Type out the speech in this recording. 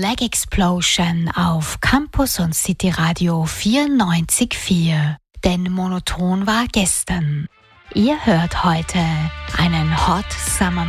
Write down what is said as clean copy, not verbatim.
Leg Explosion auf Campus und City Radio 94,4. Denn monoton war gestern. Ihr hört heute einen Hot Summer